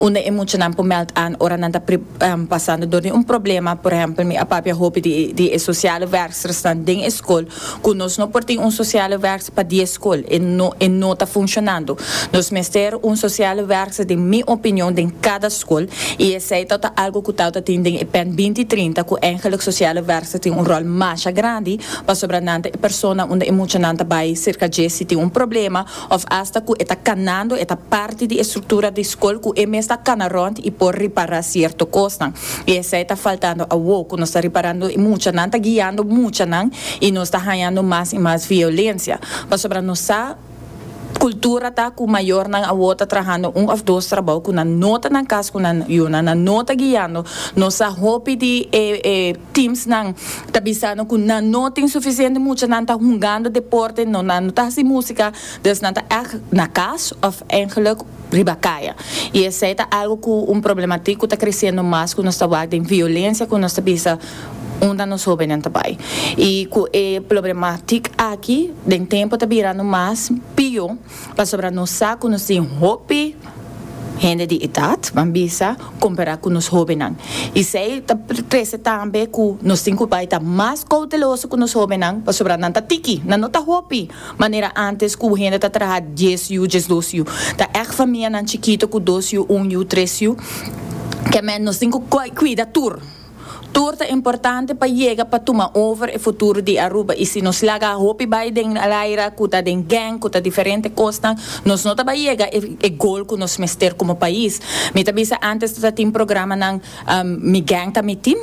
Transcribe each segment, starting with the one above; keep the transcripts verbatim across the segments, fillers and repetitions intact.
Una emocional pomelt aan ora nanta um, passando door um problema, por exemplo, mi apapia hope di di sociale werkster staan ding escola, que nós não portem um sociale werkster para die escola e no e não está funcionando. Nós mester um sociale werkster de minha opinião de cada escola e esse é tota algo que tá tem ding pen vinte trinta que eigenlijk sociale werkster tem um rol mais grande para sobranante persona onde emocionante vai cerca de se tem um problema of hasta que está canando eta parte de estrutura de escola que é está canaront e por reparar certo costa. E essa está faltando a woke, nós está reparando muita não, está guiando muita não e nós está ganhando mais e mais violência. Para sobre nossa cultura tá com maior não a outra trabalhando um ou dois trabalhos com na nota na casa com na yuna na nota guiando nossa hope de eh, eh, teams não tá bisando com na nota insuficiente muita não tá jogando deporte não na nota assim música dus não tá na casa of eigenlijk ribacaia. E esse é algo que um problemático está crescendo mais com nossa vaga de violência, com nossa bisa onde nós jovens também. E com é problemático aqui, de tempo está virando mais pior, para sobre nós saco nós tem hope gente de idade, bambisa, comparar com os jovens. E sei cresce também que nós temos que estar mais cauteloso com os jovens, para sobrar não tá tiki, não não tá hopi. Maneira antes que o gente tá trabalhando dez anos, dez, doze anos. Tá é família não chiquito com doze anos, um ano, três anos, que men nós temos que cuidar tudo. Tudo é importante para chegar para tomar over o futuro de Aruba. E se nós laga hopi vai den alaira, kuta den gang, kuta diferente costa, nós não vai chegar e gol que nós mester como país. Me tabisa antes de ter um programa nang um, mi gang ta mi team.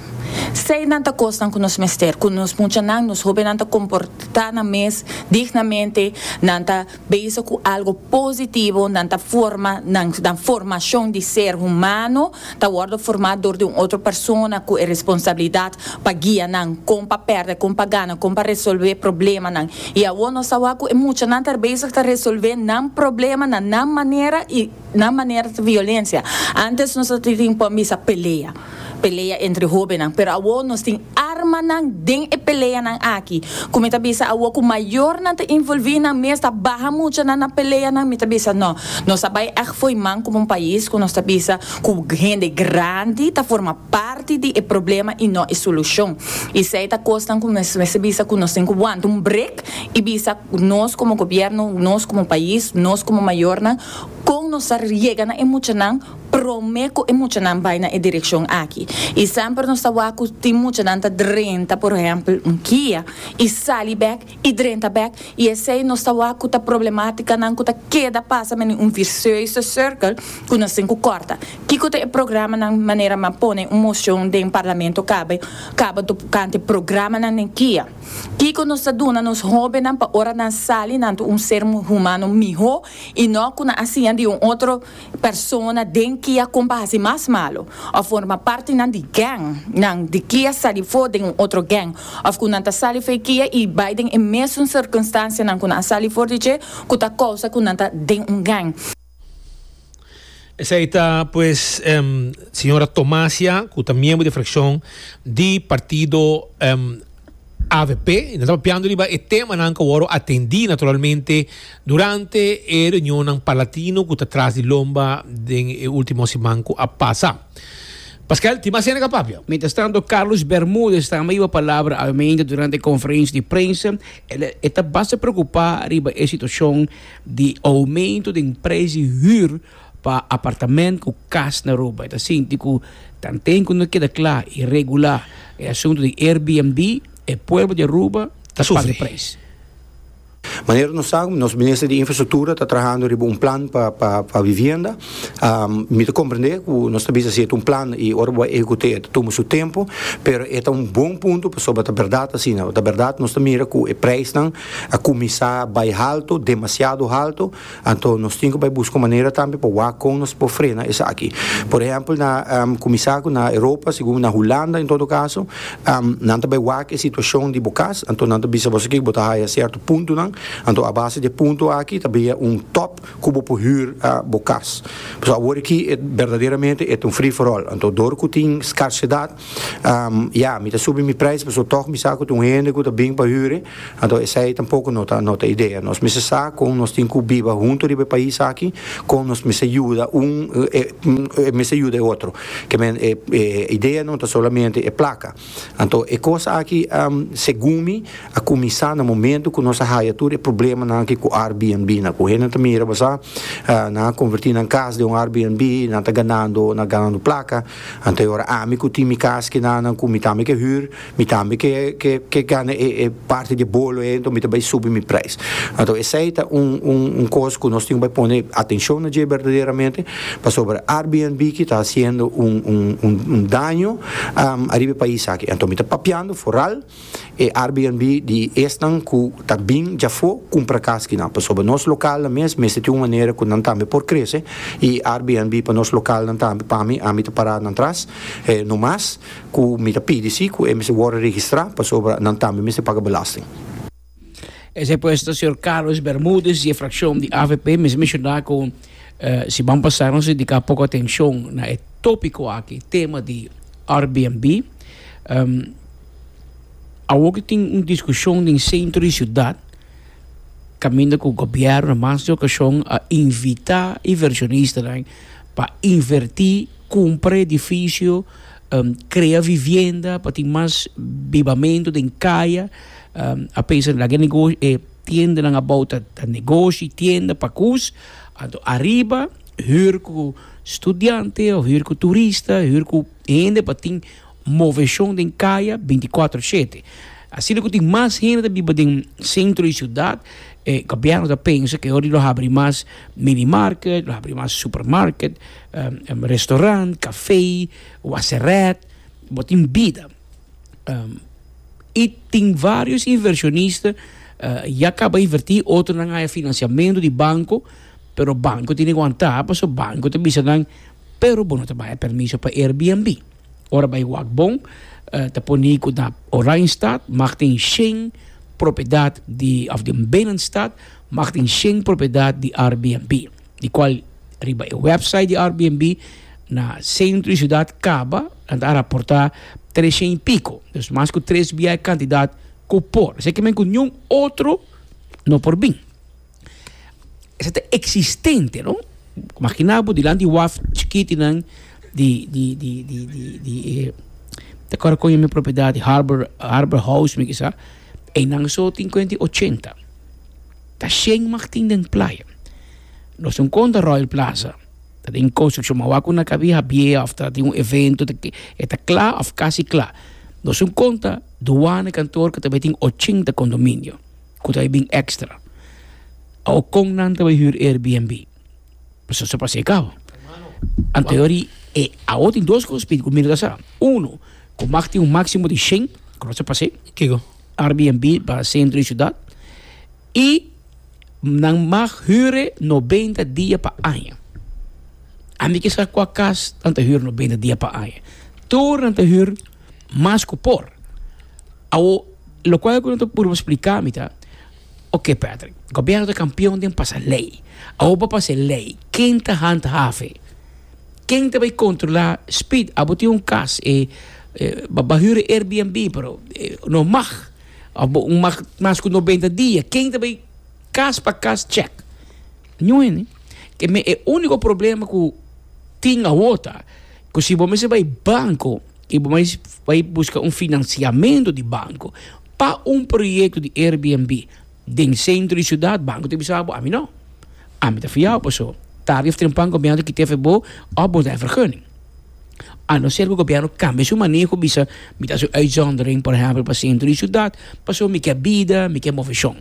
Sei nanta costa que nós mester, que nós muita não, nós hope nanta comportar na mes dignamente, nanta beijo com algo positivo, nanta forma, nanta formação de ser humano, tá word formado de uma outra pessoa com responsabilidade para guiar não, com para perder, com para ganhar, com para resolver problema não. E a o nossa waku é muito nanta beijo para resolver não problema na na maneira e na maneira de violência. Antes nós tínhamos para missa peleia. Peleia entre jovens, pero awo nós tem arma nang ding e peleia nang aqui. Como está bisa awo com maior nang te envolver na mesa barra muito na na peleia nang mita bisa não. Nós sabai echt foi man como um país com nós tá bisa com gente grande tá forma parte de e problema e não é solução. E sei tá costam com nós bisa com nós tem que want um break e bisa nós como governo, nós como país, nós como maior nang com nós chega na muito nang prometo e muito nang vai na direção aqui. E sempre nós estamos com muito nanta drenta, por exemplo, um Kia, e sali back, e drenta back, e esse aí nós estamos com a problemática, não com a queda passa, mas um vicioso circle, que nós temos que cortar. Que o programa, na maneira, mas põe uma moção de um parlamento, cabe, cabe do cante programa na Kia. Que nós estamos nos jovens, para hora na sali, não um ser humano melhor, e não com assim de uma outra pessoa, de Kia, com base mais malo, ou forma parte de gang, nang de Kia sali for de um outro gang, of kun nanta sali foi Kia e Biden em mesma circunstância nang kun sali for de che, kuta causa kun nanta de um gang. Essa aí está, pues, um, senhora Tomásia, que é membro de fracção do partido um, A V P, nós estamos falando de um tema que eu atendi naturalmente durante a reunião palatino que está atrás de Lomba no último semana a passar. Pascal, ti masena ka papia? Mientras tanto, Carlos Bermúdez também uma palavra ainda durante a conferência de imprensa. Ele está bastante preocupado com a situação de aumento de preço de para apartamento com casa na Aruba. Então, assim, tipo, também quando queda claro e regular o assunto de Airbnb, o povo de Aruba está pagando preço. Maneira nós sabemos, nosso ministro de infraestrutura está trabalhando em um plano para pa, pa vivenda. Um, me te compreender que nós também temos um plano e agora vai executar toma seu tempo, mas é um bom ponto sobre a verdade assim, a verdade nós também mira que o preço não a começar vai alto, demasiado alto, então nós temos que buscar maneira também para o com nós para frenar isso aqui. Por exemplo, na um, começar na Europa, segundo na Holanda em todo caso, um, não também o a situação de bocas, então não também se você quer botar a certo ponto não Então, a base de ponto aqui também é um top que por huur a bocas. Então, agora aqui é verdadeiramente é um free for all. Então, dor que tem escassidade, um, ja, me subir meu preço, mas toch me saco um rende que tá bem para huur. Então, essa aí tampouco não tá, não tá ideia. Nós me saco com nós tem que viver junto de país aqui, com nós me ajuda um, é, é, me ajuda outro. Que men é, é, ideia não tá somente é placa. Então, é coisa aqui, um, segundo a começar no momento que nossa raiatura é problema na aqui com Airbnb, na correndo também era passar, na convertir na casa de um Airbnb, na tá ganhando, na ganhando placa. Então, agora a mim que time casa que na na com me também que huur, me também que que que ganha é, é parte de bolo, então me também subir meu preço. Então, essa é um um um coisa que nós temos que pôr atenção na verdadeiramente para sobre Airbnb que está fazendo um um um, um dano um, arriba país aqui. Então, me está papiando foral e Airbnb de estan que tá bem já foi comprar casa que não para sobre nosso local mesmo, mas de uma maneira que não também por crescer e Airbnb para nosso local não também para mim a mim tá parado não traz eh, no mais que me tá pede se que me se vou registrar para sobre não também me se paga belasting. Esse puesto, senhor Carlos Bermúdez, de fracção de A V P, me mencionar com uh, se vamos passar, não se dedicar pouco atenção no tópico aqui, tema de Airbnb. Um, Agora tem uma discussão em centro e cidade, caminhando com o governo, mas de ocasião a invitar inversionistas né, para invertir, comprar edifício, um, criar vivenda, para ter mais vivamento de caia, um, a pensar na negócio, eh, tienda na volta de negócio, tienda para cus, arriba, huur com estudante, huur com turista, huur com gente para ter moveção de caia vinte e quatro sete. Assim que tem mais gente que vive em centro e cidade, o governo está pensa que hoje nós abrimos mais mini market, nós abrimos mais supermarket, um, um restaurante, café, o acerret, tem vida. Um, e tem vários inversionistas uh, e acaba de invertir, outros não há financiamento de banco, pero o banco tem que aguentar, porque o banco tem que dar, pero não tem permisso para Airbnb. Ora bij Wagbon, uh, de ponico na Oranjestad, mag ten geen propriedade de, of de Binnenstad, mag ten geen propriedade de Airbnb. Die qual riba a website de Airbnb na centro e cidade acaba a rapportar trezentos e pico. Dus mais que três via candidato cupor. Sei que men com nenhum outro não por bem. Isso é existente, não? Imaginava de lá de Waf chiquitinan di di di di di di de acordo com a minha propriedade Harbor Harbor House me kisa e nang so cinquenta e oitenta tá cheio martin den praia nós um conta Royal Plaza tá em construção mas com na cabia bia after de um evento que está claro of quase claro nós um conta Duane cantor que também tem oitenta condomínio que tá bem extra ou com nan também huur Airbnb isso só para se cabo a teoria e a outra em duas coisas que eu me dá uno com um máximo de cem que não se passe Airbnb para centro e cidade e não mag huren noventa dias para ano a mim que sabe qual casa tanto huren noventa dias para ano torna a huren mais que por ao lo qual eu não posso explicar me tá ok Patrick o governo é campeão de passar lei ao para passar lei quem está handhaven quem vai controlar speed? Abo tem um caso e bahuren Airbnb, pero não mag, abo um mag mais que noventa dias. Quem vai caso para caso check? Não é, né? Que me é o único problema que tem a outra, que se você vai banco e você vai buscar um financiamento de banco para um projeto de Airbnb dentro centro e cidade, banco tem que saber, a mim não, a mim tá fiel, pessoal. Tarif tem um governo que teve bom ou bom da vergunning. A não ser que o governo cambie sua maneira, bisa mita sua uitzondering, por exemplo, para centro e cidade, para sua mica vida, mica movição.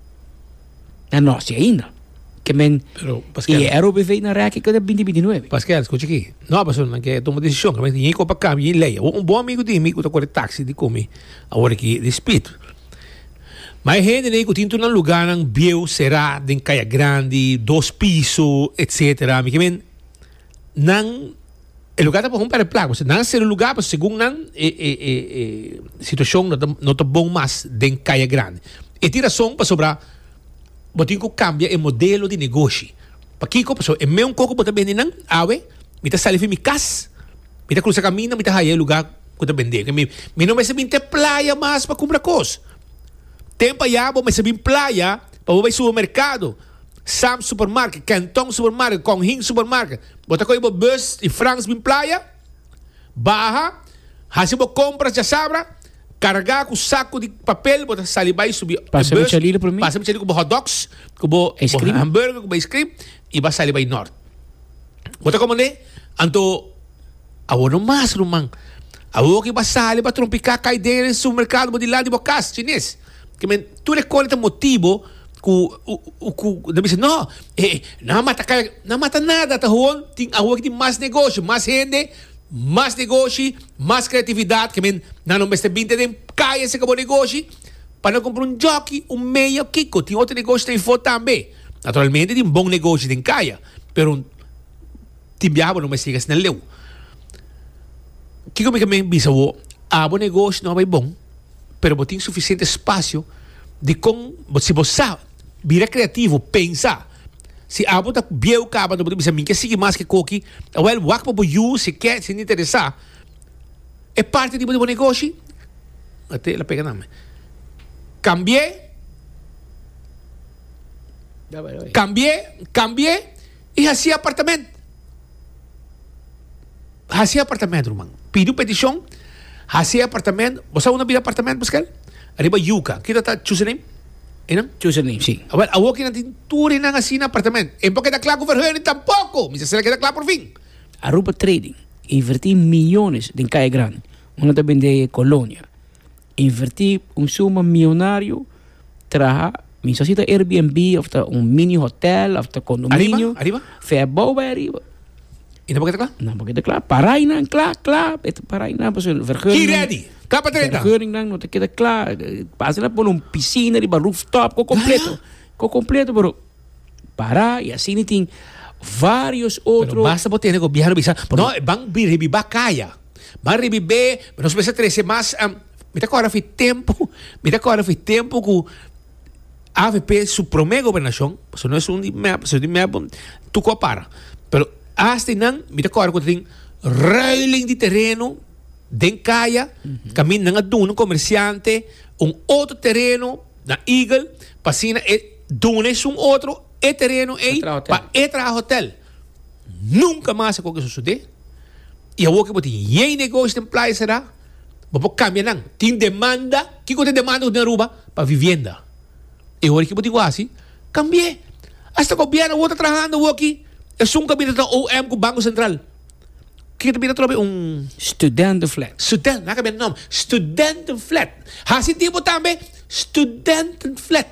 Na nossa ainda. Que men e era o B V na reaque que da vinte vinte e nove. Pascal, escuta aqui. Não, pessoal, não quer tomar decisão, que men ninguém para cambiar lei. Um bom amigo de mim que tá com táxi de comer. Agora que respeito. Mas gente nem que tinha um lugar nang bieu será de Caia Grande, dois pisos, etcétera. Que men nang o lugar tá bom para placa, você não ser o lugar para segundo nan e e e situação não não tá bom mais de Caia Grande. E tira som para sobrar botin ko cambia o modelo de negócio. Para Kiko, pessoal, é mesmo coco bota vender não, awe, me tá salindo mi cas, me tá cruza caminho, me tá aí lugar que tá vender. Me, me não me sabe ter praia mais para comprar coisas. Tempo já, vou me saber praia para ir ao supermercado. Sam Supermarket, Canton Supermarket, Conhin Supermarket. Bota ko ibo bus e Franks bin praia, barra, hasibo compras já sabra, carregar com saco de papel, bota saliba e subir. Passa me chalila para mim. Passa me chalila com hot dogs, com hambúrguer, com ice cream e vai saliba e norte. Bota como ne? Anto awo no mas rumang. Awo que vai saliba trompicar cai dentro do supermercado de lá de bocas chinês. Que men tu recolhe motivo ku ku deve ser não, eh, não mata não mata nada, tá ruim, tem awo que tem mais negócio, mais gente, mais negócio, mais criatividade, que men não me está vinte de caia esse como negócio, para não comprar um jockey, um meio Kiko, tem outro negócio tem foto também. Naturalmente tem um bom negócio tem caia, pero tem diabo não me siga se não leu. Kiko me também bisavo, a bom negócio não vai bom, pero tem suficiente espaço de com se você vira criativo, pensar. Se a bota bieu caba, não pode mim que sigue mais que coqui, well, wak para you se quer se interessar. É parte tipo de bom negócio. Até ela pega nome. Cambié. Cambié, cambié e assim apartamento. Assim apartamento, irmão. Pediu petição, assim apartamento. Você não pediu apartamento, Pascal? Arriba Yuka. Kita tá choose name? Enam? Choose name, sim. Well, awo que não tem tudo na assim na apartamento. Em pouco da claro governo tampouco. Mas será que da claro por fim? Aruba Trading invertir milhões em Caia Grande. Uma também de colônia. Invertir um suma milionário traha necessita Airbnb of um mini hotel of condomínio. Arriba? Arriba? Verbouw bij arriba. E não pode claro? Não pode klaar. Paraina, klaar, klaar. Paraina, pas een vergunning. Hier ready. Capa treinta. Vergunning dan, não te queda klaar. Passa lá por um piscina, riba rooftop, com completo. Com completo, bro. Para, e assim tem vários outros. Pero basta botar nego biar bisa. No, bang ribiba kaya. Bang ribibe, não se precisa treze mais. Me tá agora foi tempo, me tá agora foi tempo que A V P su promé gobernação, isso não é um de map, isso de map, tu compara. Pero hasta não, me tá agora que tem railing de terreno, den caia, mm-hmm. caminho na duna comerciante, um outro terreno na Eagle, passina e duna é um outro, e terreno é para entrar hotel. Nunca mais é o que sucede. E eu vou que botar em negócio em praia será, vou cambiar não. Tem demanda, que que tem demanda de Aruba para vivenda. E agora que botar assim, cambiei. Hasta o governo vou estar trabalhando aqui. É um caminho da O M com o Banco Central. Que também trouxe um student flat. Student, não é nome. Student flat. Assim tipo também student flat.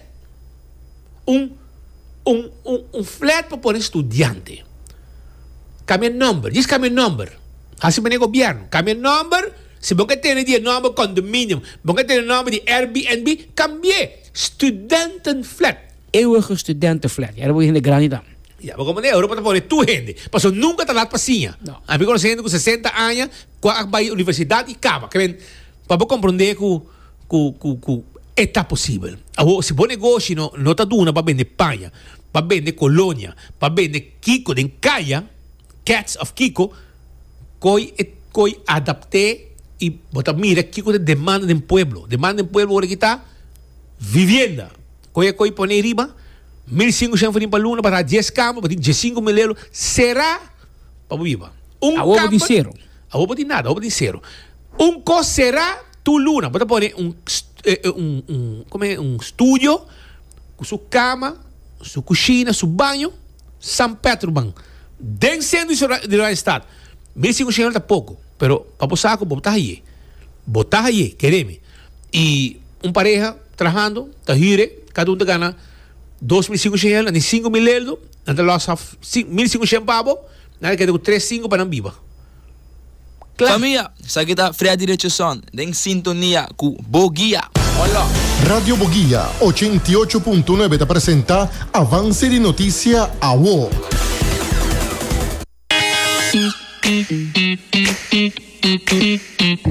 Um um um um flat para pôr estudante. Cambia number, diz cambia number. Assim bem o governo, cambia number. Se você tem de nome condomínio, você tem nome de Airbnb, cambie. Student flat. Eeuwige studentenflat. Ja, dat wil je in de grande dan. Ja, maar como na Europa tá poner tu gente, passou nunca tá lá passinha. Não. A mim conhecendo com sessenta anos, com a universidade e acaba. Que vem, para compreender que que que que é possível. Se bom negócio não não tá duna para vender panha, para vender colônia, para vender Kiko de caia, Cats of Kiko, coi coi adapte e botar mira Kiko de demanda do pueblo, demanda do pueblo agora que tá vivienda. Coi coi poner riba mil e cinquentos para luna para dez campos, para dezesseis mil euros, será para viva. Um a ovo de zero. A ovo de nada, a ovo de zero. Um co será tu luna. Pode pôr um, um, um, como é, um estúdio, com sua cama, sua cozinha, seu banho, São Pedro Banco. Den sendo isso de lá estado. mil e cinquentos euros é pouco, pero para o saco, botar aí. Botar aí, queremos. E um pareja, trabalhando, tá hire, cada um te gana dois mil e cinquentos euros, nem cinco mil euros, então nós mil e cinquentos euros pavo, nada que três cinco para não viva. Claro. Família, sa kita Freddy Richardson, den sintonia com Bogia. Olá. Radio Bogia ochenta e oito ponto nove te presenta Avance de Notícia A W O.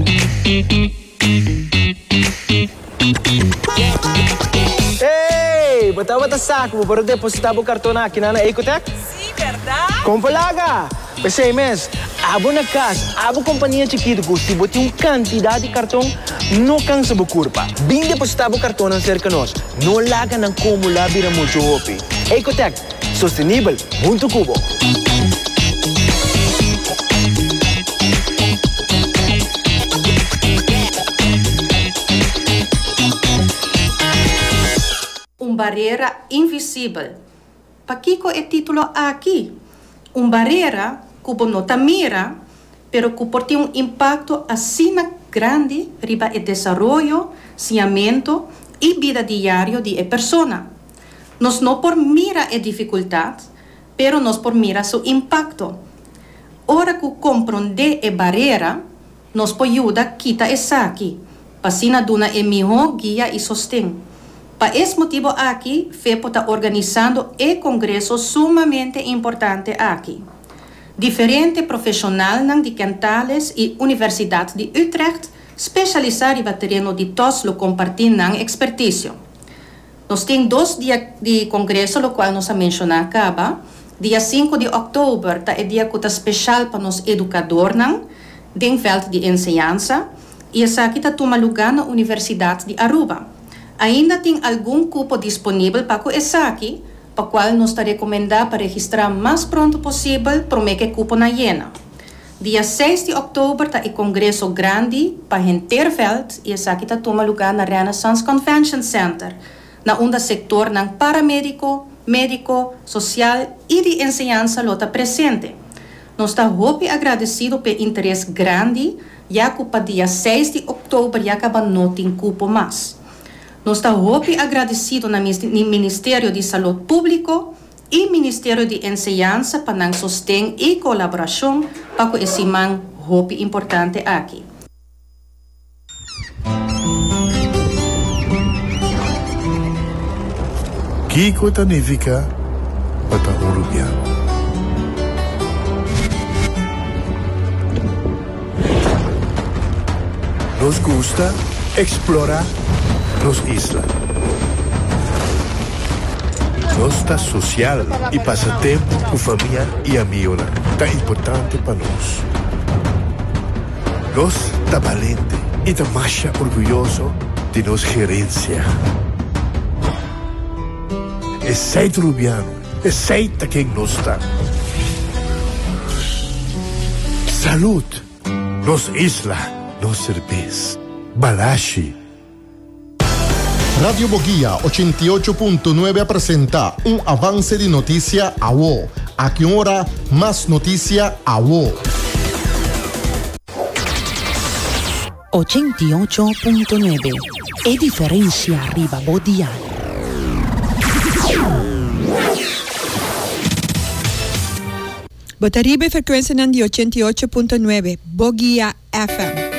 Hey! Ei, botava ta saco para depositar o cartão aqui na Ecotec? Sim, verdade? Compalaga! Pensei, mas, abo na casa, abo companhia chiquita, se botar uma quantidade de cartão, não cansa a curva. Bem depositar o cartão na cerca nós, não laga na como lá vira muito hopi. Ecotec, sustentável, muito cubo. Uma barreira invisível. Para que é título aqui? Uma barreira que não está mira, pero que tem um impacto assim grande riba o desenvolvimento, saneamento e vida diária de a pessoa. Nós não por mira a dificuldade, pero nós por mira seu impacto. Ora que compreender a barreira, nós por ajuda quita essa aqui, para assim duna a melhor guia e sostém. Para esse motivo aqui, FEPO está organizando um congresso sumamente importante aqui. Diferentes profissionais de Kentales e Universidade de Utrecht especializados no terreno de Toslo compartilham expertise. Nós temos dois dias de congresso, o qual nós mencionamos acaba. Dia cinco de outubro está o dia que está especial para os educadores do veld de ensinança e essa aqui está toma lugar na Universidade de Aruba. Ainda tem algum cupo disponível para o essa aqui, para o qual nós está recomendando para registrar o mais pronto possível para que o cupo na hiena. Dia seis de outubro está o congresso grande para Hinterveld e essa aqui está toma lugar na Renaissance Convention Center, na onde sector ng paramédico, médico, social e de ensinança lota presente. Nós está muito agradecido pelo interesse grande, já que para dia seis de outubro já acaba não tem cupo mais. Nós está muito agradecido no Ministério de Saúde Público e Ministério de Ensinança para não sustento e colaboração para esse man muito importante aqui. Kiko significa para Uruguaiano. Nos gusta explorar nos islas. Nos está social e passa tempo com família e amigos. Está importante para nós. Nós está valente e está mais orgulhoso de nossa gerência. É seito uruguaiano, é seita quem nós está. Saúde, nos isla, nos cerveza, balashi. Radio Boguía ochenta y ocho punto nueve presenta un avance de noticia a vos. A qué hora más noticia a vos. ochenta y ocho punto nueve. E diferencia arriba Bodial. Botaribe frecuencia di ochenta y ocho punto nueve. Boguía F M.